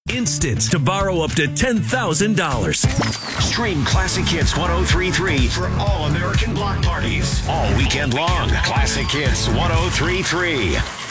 instant to borrow up to $10,000. Stream Classic Hits 1033 for all American block parties. All weekend long. Classic Hits 1033.